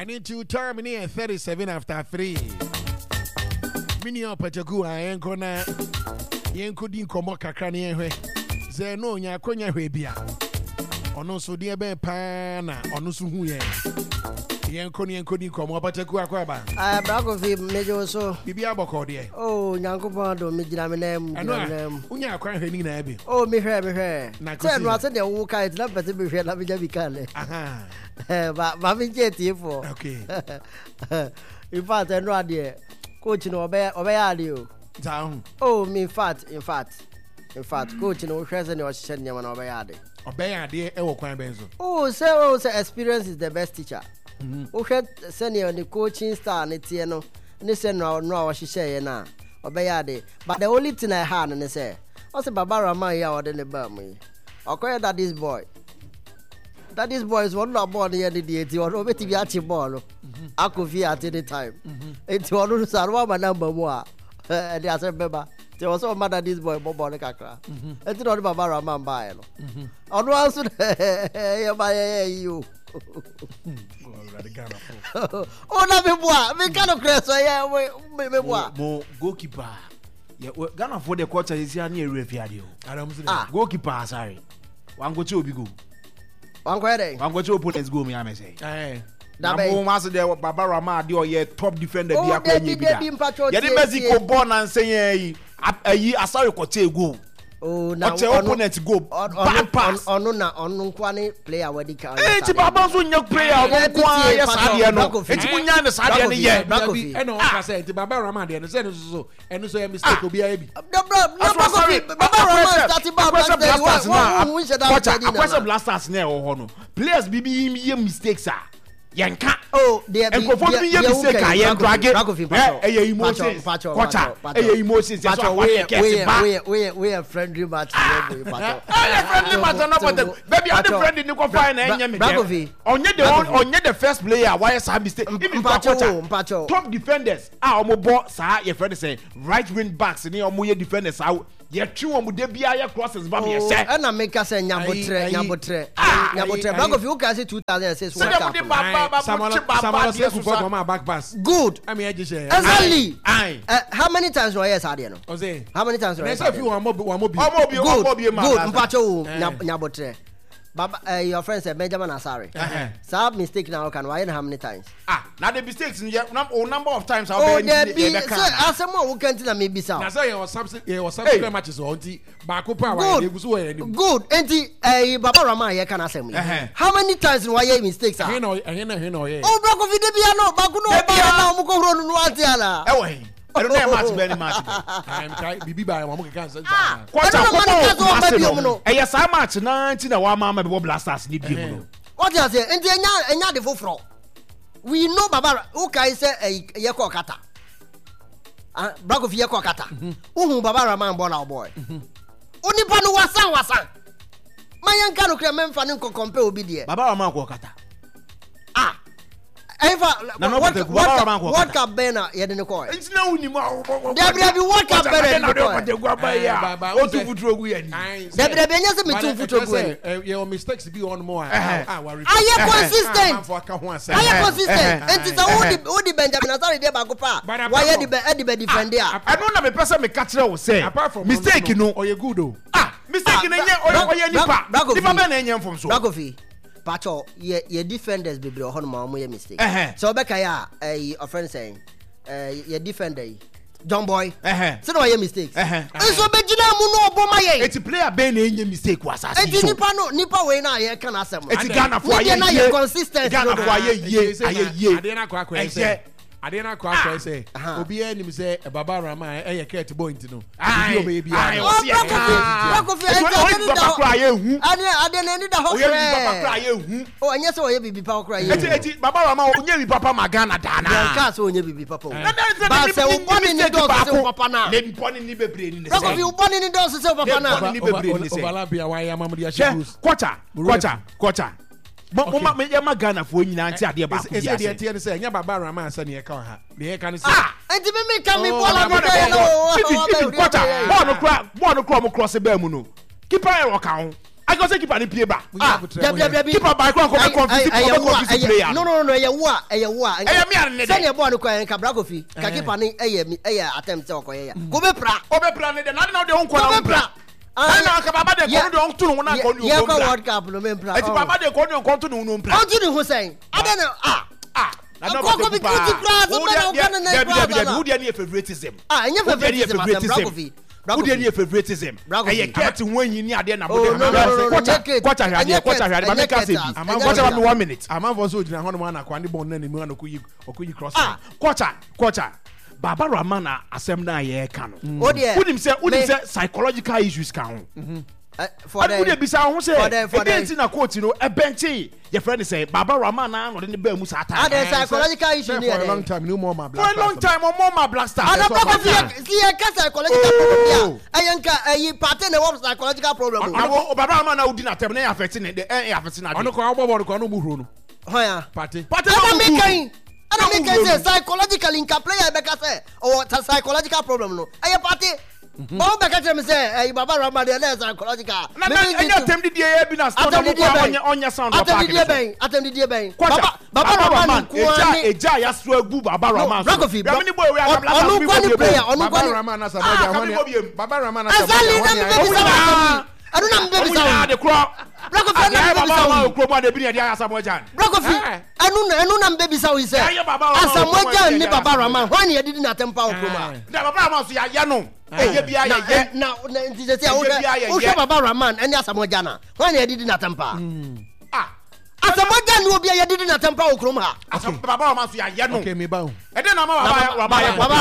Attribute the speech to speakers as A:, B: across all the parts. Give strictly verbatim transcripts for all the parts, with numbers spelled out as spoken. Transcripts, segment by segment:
A: I need to terminate thirty-seven after three. Mini opachaku a enko na yenko din komo kakra ne ehwe. Ze no nya akonya hwe bia. Ono so de be pa na ono so hu ye. Yenko ne yenko din komo opachaku akwaba.
B: Ah Braco fi mejo so.
A: Bibi aboko de.
B: Oh Nyankopon do me gina me nam.
A: Ano unya akwan hwe ni na bi.
B: Oh me hwe me hwe. Say no ase de wo kai na pese be hwe na me ja bi kale.
A: Aha.
B: Eh ba ba me je tie for.
A: Okay.
B: In fact no ade coach no obe obe ade o.
A: Down.
B: Oh me in fact in fact in fact coach no hwe se ne o hye ne na obe ade.
A: Obe ade e wo kwan benzo.
B: Oh say oh say experience is the best teacher. Mhm. O hwe se ne the coaching star ne tie no ne se no no a wo hye ye na obe ade. But the only thing I had ne say o say Baba Rama ya ode ne ba mu. Okoye that this boy. That this boy is one of born here the eighty or over to be at your ball. I could be at any time. It's one of the Sarwama number one. And they said, Beba, there was so mad at this boy, Bobo Kakra. It's not Baba Raman by. On once, you. Oh, no, boy, we cannot press. I am
C: goalkeeper. Yeah, Ghana for the quarter is here near Refiadio. Ah, goalkeeper, sorry. One go to go.
B: One question.
C: I'm going to open let's go, me, I may say.
A: Eh.
C: That be master there, Baba Rama, the your top defender,
B: oh,
C: the Aqua. Yeah, the Mexico born and say, a year, I saw you could take go.
B: Oh, now
C: your opponent go back pass.
B: On no, on no quantity player, what he can.
C: It's Baba Zun, your player, yes, I know. It's Munya, the Sadian, yeah,
A: and I said, Baba Rama, and so, and so a mistake will be a baby.
C: Sorry, Baba Rama started Baba Blasters now. Blasters now, players be mistakes are. Yanka
B: oh they
C: and go for me you mistake I am drag it eh emotions kwacha eh emotions so
B: we we we we a friendly match we pacho
C: eh friendly match no but baby all the friend ni go find na enya me onye the onye the first player why say mistake even kwacha top defenders ah omo bo sa your friend say right wing backs ni omo ye defenders ah ye twi omo de bia ye crosses ba me say
B: e na make say nyabotre nyabotre nyabotre back of you can say two thousand six World Cup
A: Someone back pass.
B: Good.
A: I mean, I just say.
B: Exactly. Uh, how many times were yes, Adiano?
A: Ose.
B: How many times were yes?
A: If you want more, one more.
C: Good. Good.
B: Mpacho nyabotre. Baba, uh, your friend said Benjamin Asari. Uh-huh. So mistake now can why how many times?
C: Ah, now the mistakes in your number of times.
B: Oh, there be. As someone who can't tell me be sound.
A: Now say your substitute, your substitute matches on the Bakupa.
B: Good. Good. Enti, eh, Baba Rama here can ask me. How many times why your mistakes are?
A: You know, you know, you know.
B: Oh, Braco Vidiano, Bakuno, Bakuno, Muko Ronu Watiala.
C: Eh, I don't know much very much.
A: I'm trying Bibi by one cancer.
C: What a yes, I match nineteen a one mama blasters need people.
B: What you say? And the fro. We know Baba okay say a yako kata. Ah, Braco Fiako kata. Uhu Baba Raman born our boy. Only panu wasan wasan. My young cano cremen fanin ko compare obedient.
C: Baba Raman kata.
B: Ah. Eva, what what what cap bena ye de ko.
C: It's no ni ma.
B: There be what cap bena de ko.
C: De gwa ba ya. O tu futuro gu ya ni.
B: There be be nya se me tu futuro gu.
A: Your mistakes be on more. Ah, worry.
B: Are you consistent? Are you consistent? And it's all the all the Benjamin Asari dey ba go pa. Why ye the the defender?
C: I don't know me person me catch you say. Mistake no.
A: Or you good o.
C: Ah, mistake na nya or ye nipa. Nipa be na nya mfom so.
B: Bracofi. Pacho, ye ye defenders be bro hono ma mo ye mistake. So Becca ya eh a friend saying eh ye defender John boy. Eh. So no ye mistakes. Eh. So be gina mu no obo ma ye.
C: Eti player be na ye mistake was as.
B: Eti nipa no nipa we na ye kan asem.
C: Eti Ghana for ye.
B: Ye consistent.
C: Ghana for ye ye aye ye.
A: Ade na kwa kwa say. Ade na kwa kwa say. Obi anim say Baba Rama e ye ket boy ntino. Obi o be bia.
B: Braco fi ade
C: Baba kwa ye hu.
B: Ade ade na ni da ho.
C: Oye Baba kwa ye hu.
B: Oh anya say oye bibi pa kwa ye.
C: Eti eti Baba Rama onye bi papa ma Ghana da na.
B: Ya ka say onye bibi papa. Ba say o boni ni do say papa na.
C: Le boni ni bebre ni.
B: Braco fi o boni ni do say papa na.
C: Boni ni bebre ni say.
A: Obala bia wa ya mamudi ya shoes.
C: Kwacha, kwacha, kwacha. Mo ma me ma Ghana fo nyina nti ade ba ko
A: bia. Ese de tie ne say nya Baba Rama asa ne e ka ha. De e ka ne say.
B: Ah, enti me me ka me bola mo dey no.
C: Kwacha, ball no kra, ball no kra mo cross be mu no. Keeper e wo ka ho. I go say keeper ni play back.
B: Ah,
C: keeper by come come confuse confuse player.
B: No no no, e wo a e wo a.
C: E me an ne.
B: Say ne ball no kwa nka Brakofi. Ka keeper ni e ye e ye attempt say okoye ya. Go be pra.
C: Go be pra ne de na na de on kwa na pra. Ai na ka baba de ko de on tu no na ko ni o.
B: Ye ko World Cup no me pra.
C: E ti baba de ko de on ko tu no no pra.
B: On tu ni ho say. Ade no ah ah. Na ko ko be kuti pra so na o kana na pra.
C: Who dey any favoritism?
B: Ah, any favoritism Brakofi.
C: Who dey any favoritism? E get won yin ni ade na
B: mo de.
C: Kwacha kwacha hade kwacha hade ba me ka say bi. Kwacha ba me one minute.
A: Amam for so gina hono ma na kwani bon na ni mu na ko yi ko yi cross.
C: Ah, kwacha kwacha. Baba Rahman asem na ye ka no.
B: Unim
C: say unim say psychological issues ka ho. Mhm.
B: For the
C: we bisa ho say against na coach no e benchi your friend say Baba Rahman na no de ba mu sa ata.
B: Ah, the psychological issue
A: for a long time no more my
C: black. For a long time more my black star.
B: And Baba see e ka psychological problem ya. Ayanka e party na what psychological problem.
C: Baba Rahman na udi na tem na affect na the e affect na.
A: Ono ko agbo ko no mu huro no.
B: Hoya.
A: Party.
C: Party na
B: me kan. I don't make say psychological in player beka say or psychological problem no. Aye party. Bo beka tell me say Baba Rahman dey psychological.
C: Na na any attempt dey e bi na start na ko onya onya sound of
B: park. Attempt dey ben, attempt dey ben.
C: Baba Baba Rahman eja eja ya so agu Baba Rahman.
B: Brakofi.
C: Be me boy we am black.
B: Onu kwani player, onu
A: kwani Baba Rahman na saboja honya. Baba Rahman na saboja.
B: I don't know baby sound.
C: The crop.
B: Brakofi na baby sound.
C: Crop dey bi na dia Samojan.
B: Brakofi. Anu na anu na baby sound say. Samojan ni Baba Rahman. When you did na tempa okroma.
C: Na Baba Rahman so ya ya no. Eh bia ya ye.
B: Na na nti say o o Baba Rahman any Samojan na. When you did na tempa. Ah. Samojan no bia you did na tempa okroma.
C: Baba Rahman so ya ya no.
A: Okay me ba.
C: E dey na Baba Rahman.
B: Baba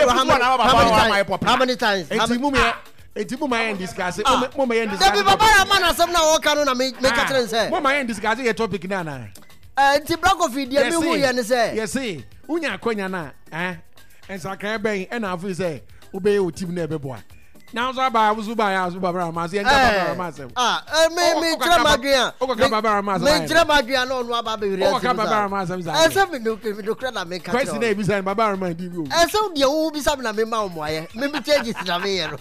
B: Rahman. How many times?
A: Enti mu me enti mu ma discuss mu ma discuss.
B: Debi Baba Rahman asem na wo ka no na me me ka tren say.
A: Mu ma discuss your topic na na.
B: Eh enti Brakofi dia me hu ye ne say.
A: Yes see. Unya akonya na eh ensa kan ben e na afu say obey o team na ebeboa. Now so ba wuzu ba ya so Baba Rahman say enta Baba Rahman say.
B: Ah eh me me tira magrian.
A: O ko ka Baba Rahman say.
B: Me tira magrian no no aba be wiri.
A: O ko ka Baba Rahman say.
B: Eh say me no me no kra na me ka.
A: Question na bi say Baba Rahman di bi o.
B: Eh say dia wo bi say na me ma o mo aye. Me bi changes na me ye no.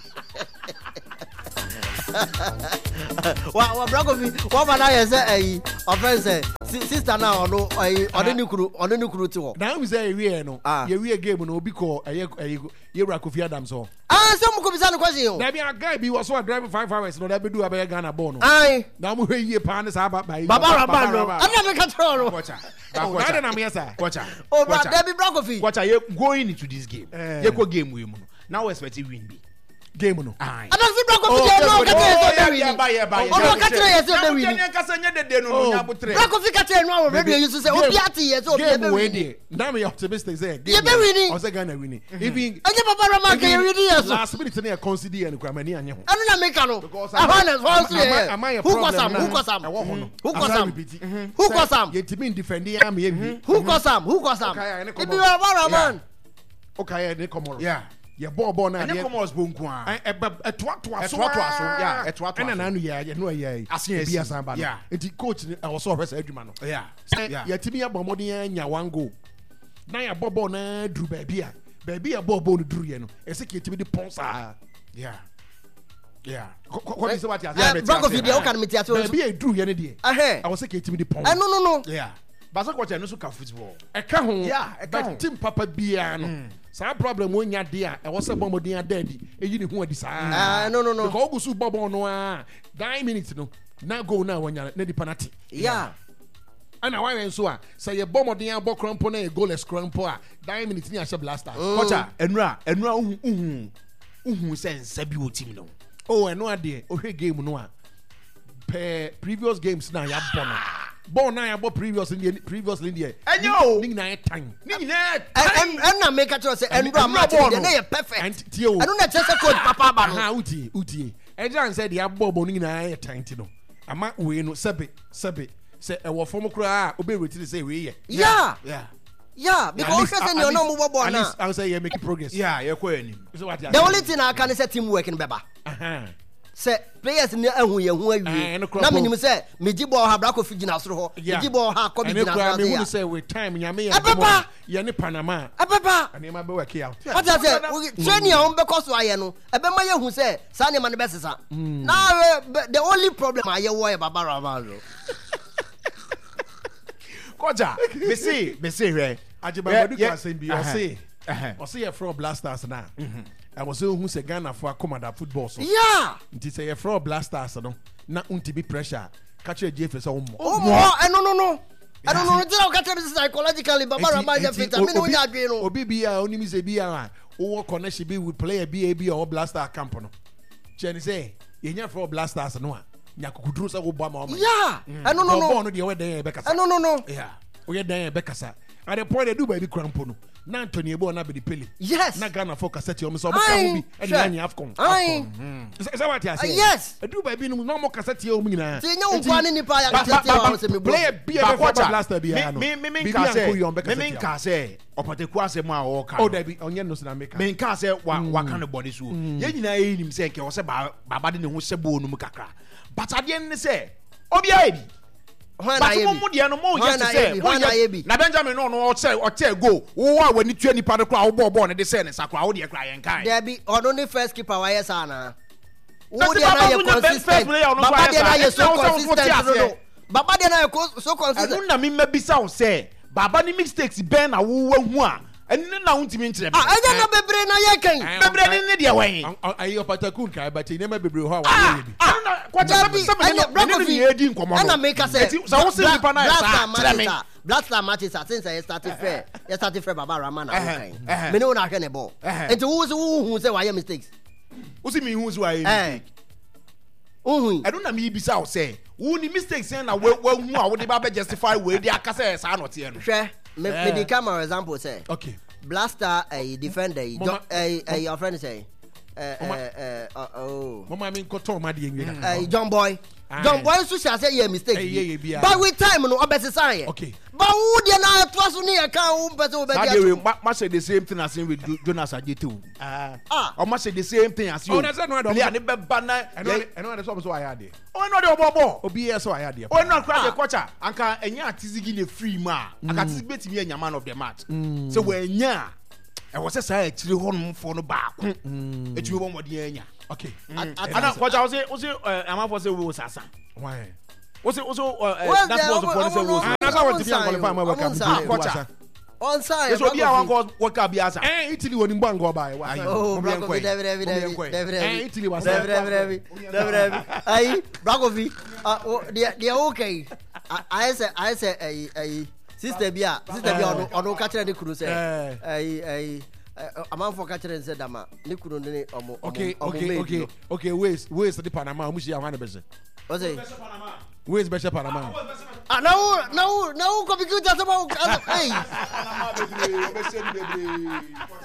B: wa wa Brakofi wa ma na ye say eh offense sister na ono eh odenukuru odenukuru ti ho
A: na we say we no ye we game no obi ko eh ye Brakofi Adams so
B: ah so mo ko bi say no question o
A: na bi a guy bi was so drive five hours no that be do abaya Ghana born no
B: ai
A: na mo hwe ye pa ne sa ba ba
B: Baba Rahman no ana me control no
C: kocha
A: kocha na me yesa
C: kocha
B: oh bro Debi Brakofi
C: kocha ye going into this game ye ko game we mu no now we expect win be
A: game no
B: ah ana si Brakofi dey no ka tell so dey win
C: ba ye ba ye
B: o ka tell ye so dey win
C: na ka sanya de de no no nya butre
B: Brakofi ka tell no our radio you say obi ati ye so obi
A: be win na me optimistic say
B: ye be win
A: o say Ghana win even
B: anya Baba Rahman ka ye win ye so
A: last minute na consider ye no kwa mani anye ho
B: anu na me ka no ahwana so say who cause am who cause am who cause am who cause am
A: ye timi defend ye am ye
B: who cause am who cause am e be Baba Rahman
A: okay ne komoro
C: yeah
A: ye ball ball na
C: ye come us bonku a
A: e e toa toa so
C: toa toa so yeah e toa toa
A: na na no ye no ye
C: asen
A: bi asan ba no enti coach e wo so hwesa adwuma no
C: yeah
A: ye timi ya bomodin nya one goal na ya ball ball na duru ba bia ba bia ball ball no duru ye no e se ke timi di ponsa
C: yeah yeah
A: ko di se what ya
B: Brakofi dey o kan meti ati o
A: ba bia duru ye ne de
B: eh
A: e wo se ke timi di ponsa
B: eh no no no
C: yeah basa coach no so ka football
A: e ka ho
C: yeah e ka ho
A: team papa bia no sa problem wo nya de a e wo se bomodin adadi eyi ni ho adi sa
B: ah no no no
A: ko ogusu bobo no a nine minutes no na go na wonya na di penalty
B: yeah
A: ana why when so a say ye bomodin abo crampo na e goalless crampo a nine minutes ni a blaster
C: kocha enura enura uhu uhu uhu sense bi o team no
A: oh eno ade o hwe game no a per previous games na ya bono born na ya bo previous in the previous in the
C: enyo
A: ni na time
C: ni na
B: en na make sure say enura match dey na perfect
A: and tio
B: enu na chese coach papa ba no
A: ha uti uti ejan said ya bobo ni na ya time no ama we no sebe sebe say e wo form kura obe retire say we ye
B: yeah
C: yeah
B: yeah because say ni ono mo bobo na
A: I say you make progress
C: yeah you ko anim
B: the only thing I can say teamwork in beba
A: uh-huh
B: se players ni ehun ye hu awie na minim se meji ball ha Bracco Figina soro ho meji ball ha ko Figina soro
A: me hu say with time nyame ye ne Panama
B: ababa
A: ani ma be work out
B: what I say training on be cause aye no e be ma ye hu say sa ne ma ne be sesa na the only problem aye wo e Baba Ramalo
C: koja me see me see re
A: Ajibaba du kan say bi o say o say e from Blasters na I was saying who say Ghana for commander football so
B: yeah
A: nti say e from Blasters no na unti be pressure catch a J F so mo
B: oh no no no I don't know until catch this psychologically Baba Ramalo fit me no nya adwe no
A: obi bia oni mi say bia wo connection be with player B A B or Blaster camp no chen say ye nya for Blasters no a nya kokuduru say wo ba ma o
B: yeah I no no no
A: no de we den e be kasa
B: no no no
A: yeah we den e be kasa at the point they do by the crampo no na Anthony Ebo na be the pele
B: yes
A: na Ghana for cassette o so mo ka mo bi e na nya afcon
B: afcon
A: is that what you say
B: yes
A: e do by bi no mo cassette o mo nyina
B: ti nya unko ani nipa ya cassette o se me
A: player bi e for Blaster bi ya no
C: me me me ka say me me ka say opateku asem a wo ka
A: o da bi onye no se na make
C: me ka say wa wa kan body so ye nyina e nim say nke wo se baba de ne ho se bo no mu kakra but ade ne say obi a bi but mo mo de no mo je say na Benjamin no no o say o say go wo a wani tua nipa de kra wo bo bo ne de say ne sakra wo de kra yen kan
B: there be only first keeper wa yes ana wo de na ye consistent baba de na ye so consistent baba de na ye so consistent
C: anu na me mabisa wo say baba ni mistakes ben na wo hu a enne na untimi nkyere
B: ah anya na bebre na ye kan
C: bebre ni ne de wen
A: ayi opatakun kai but ne ma bebre ho a wa ye bi
C: ah kwacha be Bracco Figina ye di nkomo no
B: na make say
C: so wo se nipa na sa
B: tell me Blaster matches since I started fair you started fair Baba Ramana kan me no na hwe ne ball enti wo se wo hu say wa ye mistakes
C: wo se me hu say wa ye
B: mistake ohu
C: I don't na me bisa wo say wo ni mistakes na wa hu a wo de ba be justify we de akasa sa no te no
B: hwe me me the camera example say
A: okay
B: Blaster a defender a a your friend say eh uh oh
A: mama me nkoto ma de enwe
B: eh John Boy John Boy so shall say yeah mistake but with time no obese sign
A: okay
B: but who dey na to so ne kan who person obese
C: that ma say the same thing as with Jonas Ajetu ah o ma say the same thing as you
A: oh na say no
C: player ne be ba na
A: e no dey so so aya de
C: o no dey obobo
A: obi yes so aya de
C: o no cry the coach anka enya atizigi ne free ma aka atizigi betimi enya man of the match so we enya e wo say say akiri honum fo no ba ko etimi bo modi enya
A: okay
C: ana coach o say o say am for say we sasa
A: why
C: o say o say that was for say we
A: na say what be an qualify ma work up
B: coach on side
C: so be our go work up biasa
A: eh Italy woni mbango go ba why
B: oh Bracco Figina David David David eh Italy was David David ai Bracco Figina dia dia okay I say I say ai ai sister bia sister bia ono ono ka kire de kuru say ai ai amanfo ka kire nse dama ne kuru ne omo
A: okay okay okay okay ways ways the Panama mu shi ya wana bese
B: o say
A: ways bese Panama
B: ah now now now ko bi ku ta sama hey
C: Panama bebre obese ni bebre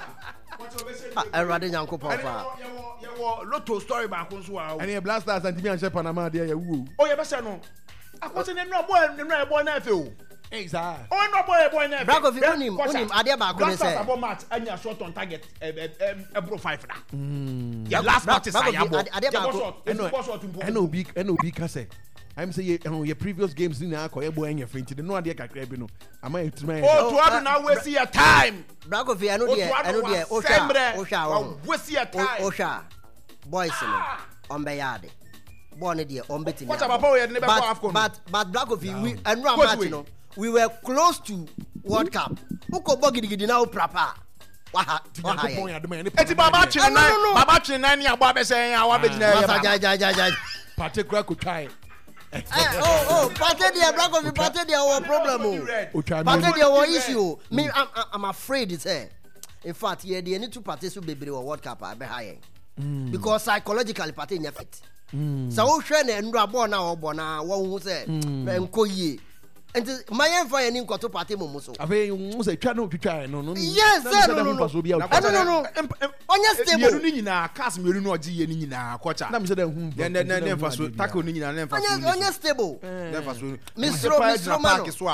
B: I rather nyanko papa
C: ye wo lotto story ba ko so wa
A: any Blasters and me and Panama there ya wu
C: o ye bese no akwose ne no boy ne no boy na fe o
A: eh sa
C: o no boy boy na fe
B: Bracco Figina unim unim ade ba ko ne say
C: Blaster match anya shot on target e bro five da ya last match is ayabo
B: ade ba ko
A: eno obi eno obi ka say I'm say your previous games ni na akoye boy anya front no ade kakra bi no ama etuma
C: oh to adu na waste your time
B: Bracco Figina ano de ano de o sha o sha o
C: waste your time
B: o sha boys no on be yard born there on betting
C: what about we never go afcon
B: but but Bracco Figina we anu match no we were close to World Cup uko bogidigidi na o prapa waha waha
C: eti baba chine na baba chine na ni abo abese ya wa begina ya
B: ba ja ja ja ja
A: particular ko try
B: oh oh party there Bracco Figina party there our problem oh party there our issue me I'm I'm afraid it's here in fact here they need to party so bebre World Cup I be high because psychologically party in fit so wo hwe na ndu abo na wo na wo hu se enko yie enti mayen fa yani nkoto party mo so
A: afi mu se twa no twitwa no no
B: yes no no no no no onye stable
C: yeru ni nyina cast meru no oji ye ni nyina kocha
A: na me se da hu
C: ne ne ne fa so tackle ni nyina ne fa so
B: onye stable
C: ne fa so
B: Mistro Mistro man
C: so a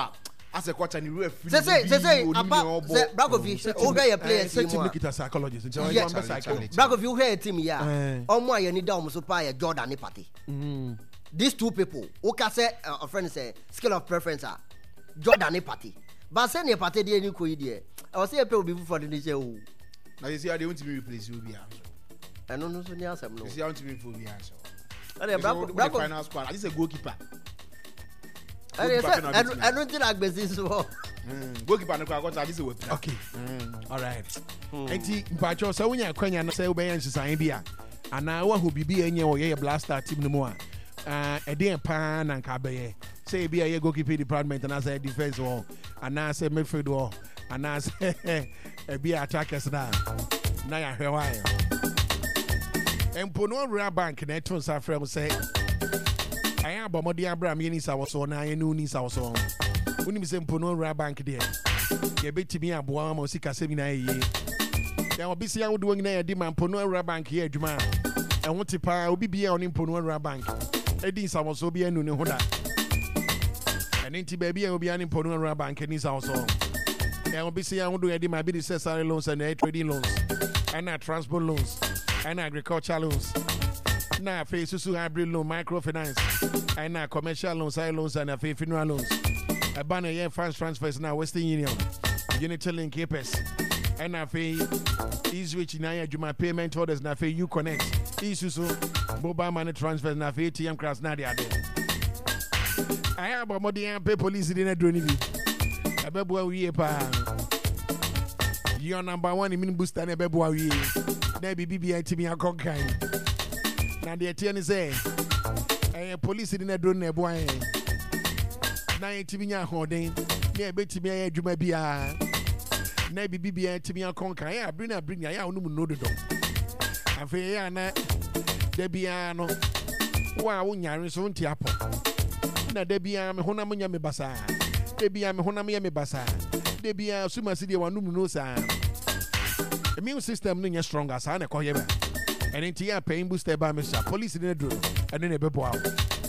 C: as a coach and you referee.
B: Say say say say Brakovic who hear players team.
A: Say psychologist.
B: Brakovic who hear team ya. Omo aye ni da omo so pa ya Jordan party. These two people who can say a friend say skill of preference are Jordan party. But say ne party dey ni ko yi dey. I was say people be for the nation.
C: Now you see how they want to be replaced will be answer.
B: I don't know so near some no.
C: You see how to be for the answer.
B: And the Brakovic
C: final squad. At least a goalkeeper.
B: I don't think like business so.
C: Goalkeeper no kwa at least a weapon.
A: Okay. All right. Enti mpacho say wonya kwanya na say wo be nsesan bia. Ana wa hu bibi enye wo ye blaster team no mu a. Ah eden pa na nka be ye. Say bia ye goalkeeper department na say defense wo. Ana say midfield wo. Ana say e bia attackers na. Na ya hwewai. Empono Rural Bank na eton sa frem say I am Bomodi Abraham Yenisa was on I knew Nisa was on. When you say Pono Rural Bank there, you bet me a boam or sika seminar ye. There will be see how doing there, demand Pono Rural Bank here, Juma. I want to pay, will be on in Pono Rural Bank. Edisa was so be a new Hoda. And into baby, I will be an in Pono Rural Bank and his house on. There will be see how do I do my bid salary loans and trading loans, and our transport loans, and agricultural loans. Now, face to hybrid loan, microfinance, and now commercial loans, side loans, and a funeral loans. A banner year funds transfers now, Western Union, Unity Link Capes, and now fee is which now you my payment orders now fee you connect. Isusu, mobile money transfers now fee A T M class Nadia. I have a modern pay police in a drone. A bebo we pa. Your number one in booster and a bebo we. There be B B I T me a cockine. Na the attorney say, eh, police in a drone ne boy. Na etibinya hoden, ne beti me adwuma bia. Na bibia etibi akonkan ya bring na bring ya onu mu no dodo. Afi ya na de bia no. Wa wo nyare so nti apo. Na de bia me honam nya me basa. De bia me honam ya me basa. De bia suma si de wanu mu no sa. Immune system no nya stronger sa na ko ye ba. And into your pain booster by Mister Police in the drone, and then a bebo out.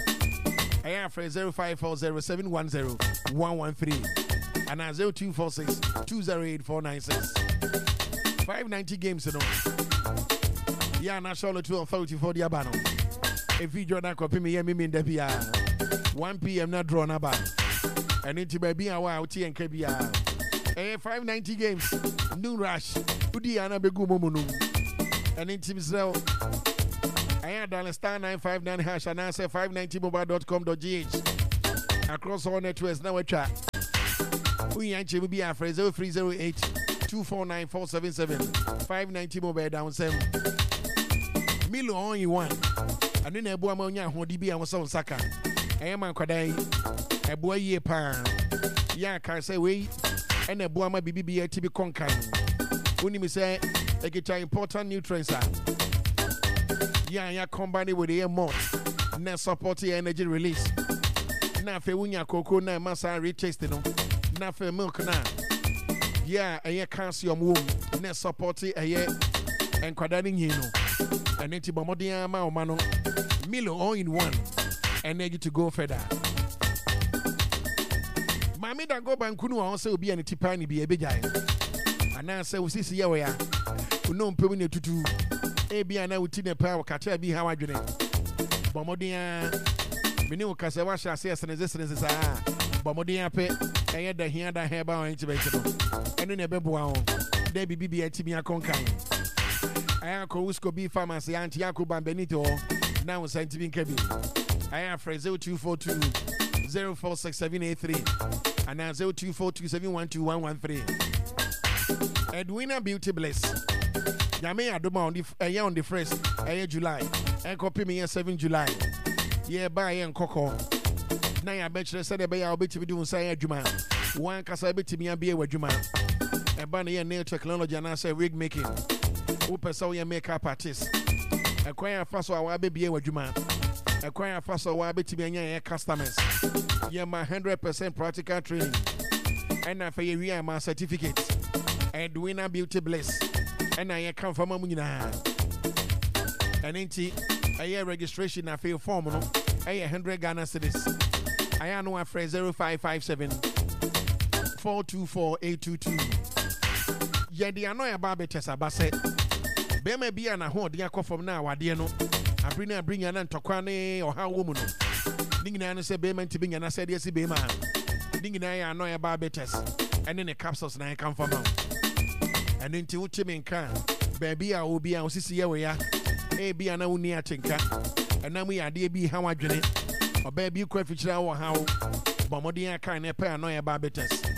A: I have for zero five four zero seven one zero one one three and a zero two four six two zero eight four nine six. five ninety games in all. Yeah, national two authority for the Abano. If you join that copy me, me in the one p m not drawn about. And into baby a while T and K B R. Eh, five ninety games, new rush, Udiana Begumunu. And in Team Zell, I had dial star nine five nine hash and answer five ninety mobile dot com dot g h. Across all networks, now a chat. We ain't will be after zero three zero eight two four nine four seven seven five ninety mobile down seven. Milo only one. And then a boy monia who D B and was on Saka. I am on Kwadai. A boy ye pan. Ya can say we and a boy my B B to be conquered. When you say, I get important nutrients. Yeah, yeah, combined with the amount. Now support the energy release. Now for when you cocoa, now massa retested. Now for milk now. Yeah, a year calcium womb. Now support it a year and quadring you know. And it's Bomodia Mano Milo all in one. And then you to go further. Mammy don't go back and also be any tipani be a big guy. And now say we see we are. We know Pemini to do. A B and I would tin a power catch be how I do it. Bomodia Minu Casawasha says and existence is ah. Bomodia pay and yet the here that hair bow intubation. And in a bebo, there be B B at Timia Concan. I am Cousco B Pharmacy Antiaco Bambenito. Now scientific cabin. I am for zero two four two zero four six seven eight three and now zero two four two seven one two one one three. Edwina Beauty Bliss. Yame Adoma on the a year on the first, a year July. And copy me seven July. Yeah, by and coco. Now I bet you said I'll be to be doing say Juma. One casa bit to me and be a Juma. And banner your nail technology and I say wig making. Open so your makeup artist. Acquire fast or baby a Juma. Acquire fast or I bet to be your customers. Yeah, my hundred percent practical training. And I for you my certificate. Edwina Beauty Bliss. And I come from Amuna. And ain't a year registration I feel formal. A hundred Ghana cities. I know a phrase zero five five seven four two four eight two two. Yedi anoya babetes abase. Bema bia na ho de akofom na awade no. Abri na abri nya na ntokwa ne oha wo mu no. Ningina no se bema ntibi nya na se de si bema. Ningina ya anoya babetes. Ene ne capsules na kan fama. Ene nti wuti me nka. Baby a obi a osisi ye we ya. E bia na wuni atenka. Enam ya de bi ha wadwene. Oba bi kwa fichira wo ha wo. Bomodin aka na pe anoya babetes.